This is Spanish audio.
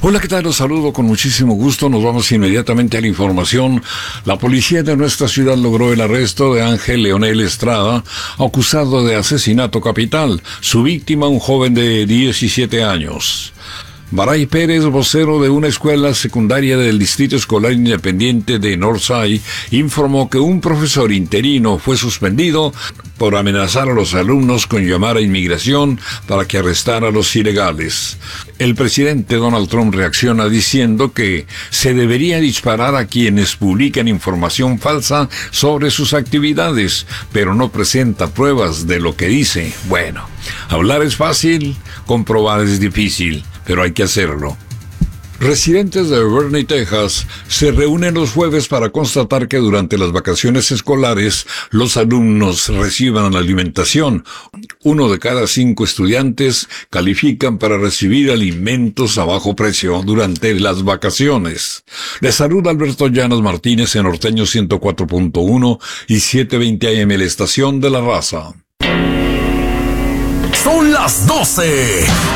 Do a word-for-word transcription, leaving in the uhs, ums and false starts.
Hola, ¿qué tal? Los saludo con muchísimo gusto. Nos vamos inmediatamente a la información. La policía de nuestra ciudad logró el arresto de Ángel Leonel Estrada, acusado de asesinato capital. Su víctima, un joven de diecisiete años. Baray Pérez, vocero de una escuela secundaria del Distrito Escolar Independiente de Northside, informó que un profesor interino fue suspendido por amenazar a los alumnos con llamar a inmigración para que arrestara a los ilegales. El presidente Donald Trump reacciona diciendo que se debería disparar a quienes publican información falsa sobre sus actividades, pero no presenta pruebas de lo que dice. Bueno, hablar es fácil, comprobar es difícil, pero hay que hacerlo. Residentes de Bernie, Texas, se reúnen los jueves para constatar que durante las vacaciones escolares los alumnos reciban alimentación. Uno de cada cinco estudiantes califican para recibir alimentos a bajo precio durante las vacaciones. Les saluda Alberto Llanos Martínez en Norteño ciento cuatro punto uno y setecientos veinte A M, la estación de la raza. Son las doce